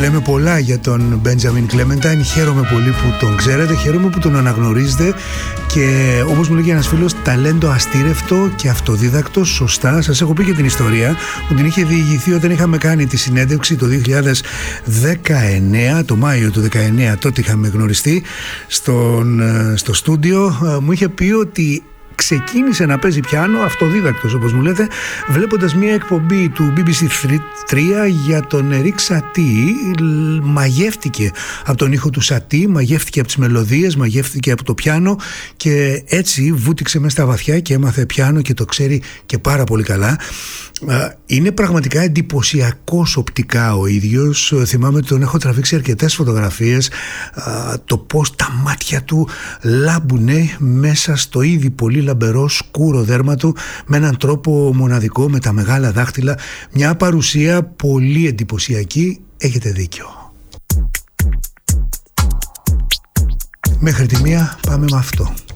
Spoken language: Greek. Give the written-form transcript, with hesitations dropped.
λέμε πολλά για τον Μπέντζαμιν Κλέμενταϊν. Χαίρομαι πολύ που τον ξέρετε, χαίρομαι που τον αναγνωρίζετε και όπως μου λέγει ένας φίλος, ταλέντο αστήρευτο και αυτοδίδακτο, σωστά. Σας έχω πει και την ιστορία, μου την είχε διηγηθεί όταν είχαμε κάνει τη συνέντευξη το 2019, το Μάιο του 2019, τότε είχαμε γνωριστεί στο στούντιο. Μου είχε πει ότι ξεκίνησε να παίζει πιάνο αυτοδίδακτος, όπως μου λέτε, βλέποντας μια εκπομπή του BBC 3 για τον Ερικ Σατί. Μαγεύτηκε από τον ήχο του Σατί, μαγεύτηκε από τις μελωδίες, μαγεύτηκε από το πιάνο και έτσι βούτυξε μέσα στα βαθιά και έμαθε πιάνο και το ξέρει και πάρα πολύ καλά. Είναι πραγματικά εντυπωσιακός οπτικά ο ίδιος. Θυμάμαι ότι τον έχω τραβήξει αρκετές φωτογραφίες, το πως τα μάτια του λάμπουνε μέσα στο ήδη πολύ λαμπερό σκούρο δέρμα του με έναν τρόπο μοναδικό, με τα μεγάλα δάχτυλα, μια παρουσία πολύ εντυπωσιακή. Έχετε δίκιο. Μέχρι τη μία πάμε με αυτό.